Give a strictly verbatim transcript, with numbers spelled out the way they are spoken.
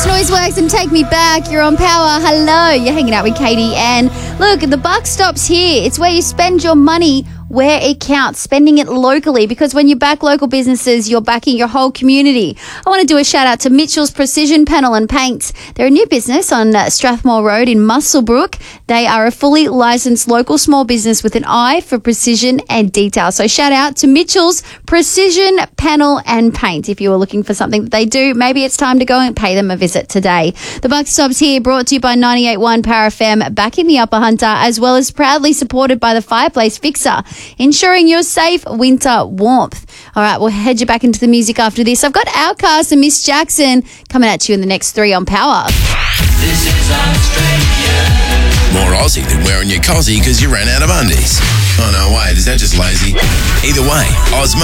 It's Noiseworks and Take Me Back. You're on Power. Hello. You're hanging out with Katie. And look, the buck stops here. It's where you spend your money where it counts, spending it locally, because when you back local businesses, you're backing your whole community. I want to do a shout out to Mitchell's Precision Panel and Paints. They're a new business on uh, Strathmore Road in Muswellbrook. They are a fully licensed local small business with an eye for precision and detail. So shout out to Mitchell's Precision Panel and Paint. If you were looking for something that they do, maybe it's time to go and pay them a visit today. The buck stops here, brought to you by ninety-eight point one Power F M, back in the Upper Hunter, as well as proudly supported by the Fireplace Fixer, ensuring your safe winter warmth. All right, we'll head you back into the music after this. I've got Outkast and Miss Jackson coming at you in the next three on Power. This is Australia. More Aussie than wearing your cozzy because you ran out of undies. Oh no, wait, is that just lazy? Either way, Ozma